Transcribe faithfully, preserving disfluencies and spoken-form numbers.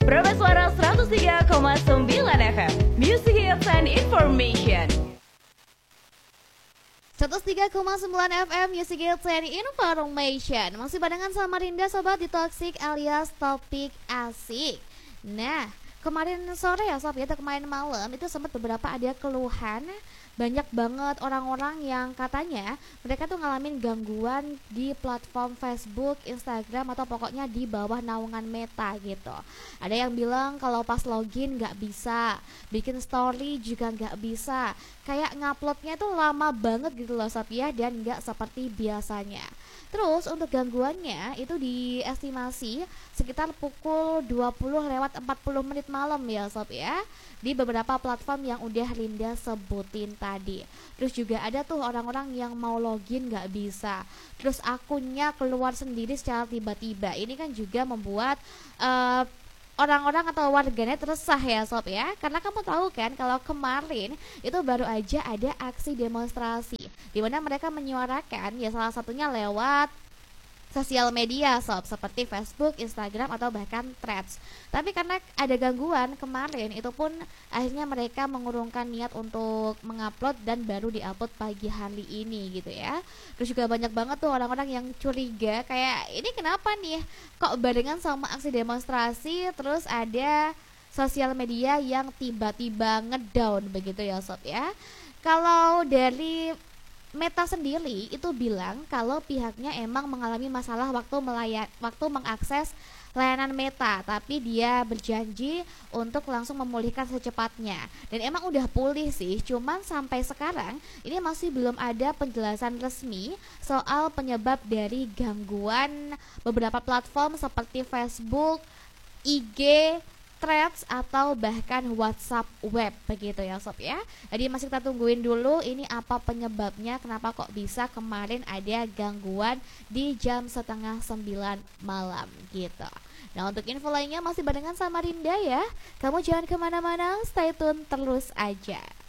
Berapa Suara seratus tiga koma sembilan F M, Music Hits and Information. seratus tiga koma sembilan F M Music Hits and Information. Masih barengan sama Rinda sobat di Toxic alias Topik Asik. Nah, kemarin sore ya sob ya, atau kemarin malam itu sempat beberapa ada keluhan. Banyak banget orang-orang yang katanya mereka tuh ngalamin gangguan di platform Facebook, Instagram, atau pokoknya di bawah naungan Meta gitu. Ada yang bilang kalau pas login gak bisa, bikin story juga gak bisa, kayak nguploadnya tuh lama banget gitu loh sob ya, dan gak seperti biasanya. Terus untuk gangguannya itu diestimasi sekitar pukul dua puluh lewat empat puluh menit malam ya sob ya, di beberapa platform yang udah Linda sebutin tadi. Terus juga ada tuh orang-orang yang mau login gak bisa, terus akunnya keluar sendiri secara tiba-tiba. Ini kan juga membuat uh, orang-orang atau warganet resah ya sob ya, karena kamu tahu kan kalau kemarin itu baru aja ada aksi demonstrasi di mana mereka menyuarakan ya salah satunya lewat sosial media sob, seperti Facebook, Instagram, atau bahkan Threads. Tapi karena ada gangguan kemarin, itu pun akhirnya mereka mengurungkan niat untuk mengupload dan baru diupload pagi hari ini gitu ya. Terus juga banyak banget tuh orang-orang yang curiga, kayak ini kenapa nih kok barengan sama aksi demonstrasi terus ada sosial media yang tiba-tiba ngedown begitu ya sob ya. Kalau dari Meta sendiri itu bilang kalau pihaknya emang mengalami masalah waktu melayan, waktu mengakses layanan Meta, tapi dia berjanji untuk langsung memulihkan secepatnya. Dan emang udah pulih sih, cuman sampai sekarang ini masih belum ada penjelasan resmi soal penyebab dari gangguan beberapa platform seperti Facebook, I G, Threads, atau bahkan WhatsApp web begitu ya sob ya. Jadi masih kita tungguin dulu ini apa penyebabnya, kenapa kok bisa kemarin ada gangguan di jam setengah sembilan malam gitu. Nah untuk info lainnya masih barengan sama Rinda ya. Kamu jangan kemana-mana, stay tune terus aja.